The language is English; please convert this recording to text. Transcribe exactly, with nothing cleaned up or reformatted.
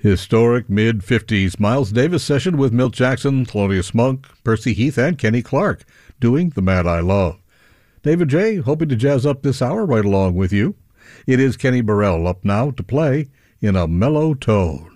Historic mid-fifties Miles Davis session with Milt Jackson, Thelonious Monk, Percy Heath, and Kenny Clarke doing The Man I Love. David J. hoping to jazz up this hour right along with you. It is Kenny Burrell up now to play In a Mellow Tone.